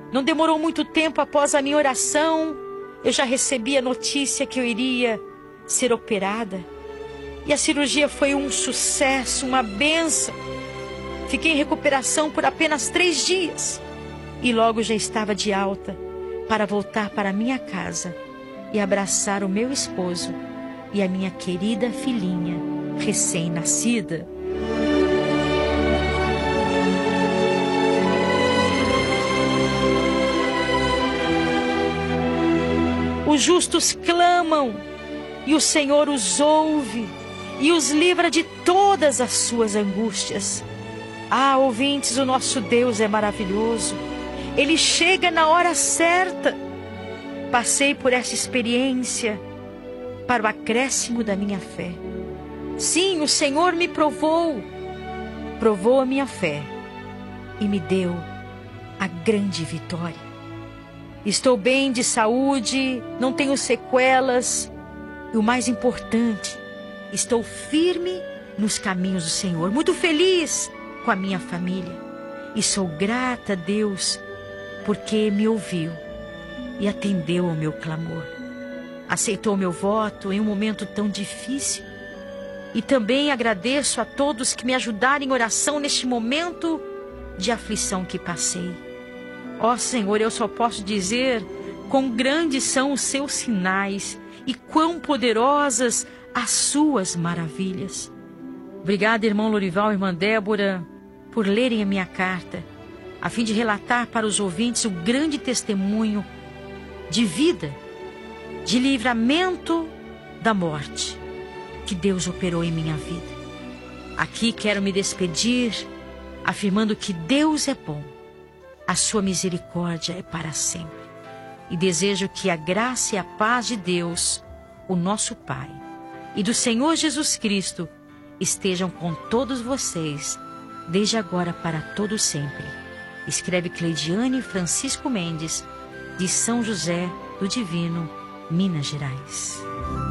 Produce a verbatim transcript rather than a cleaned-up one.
Não demorou muito tempo após a minha oração, eu já recebi a notícia que eu iria ser operada. E a cirurgia foi um sucesso, uma bênção. Fiquei em recuperação por apenas três dias. E logo já estava de alta para voltar para minha casa e abraçar o meu esposo e a minha querida filhinha recém-nascida. Os justos clamam e o Senhor os ouve e os livra de todas as suas angústias. Ah, ouvintes, o nosso Deus é maravilhoso. Ele chega na hora certa. Passei por essa experiência para o acréscimo da minha fé. Sim, o Senhor me provou, provou a minha fé e me deu a grande vitória. Estou bem de saúde, não tenho sequelas e o mais importante, estou firme nos caminhos do Senhor, muito feliz com a minha família e sou grata a Deus porque me ouviu e atendeu ao meu clamor. Aceitou meu voto em um momento tão difícil e também agradeço a todos que me ajudaram em oração neste momento de aflição que passei. Ó Senhor, eu só posso dizer quão grandes são os seus sinais e quão poderosas as suas maravilhas. Obrigada, irmão Lorival e irmã Débora, por lerem a minha carta, a fim de relatar para os ouvintes o grande testemunho de vida, de livramento da morte que Deus operou em minha vida. Aqui quero me despedir afirmando que Deus é bom. A sua misericórdia é para sempre. E desejo que a graça e a paz de Deus, o nosso Pai, e do Senhor Jesus Cristo estejam com todos vocês, desde agora para todo sempre. Escreve Cleidiane Francisco Mendes, de São José do Divino, Minas Gerais.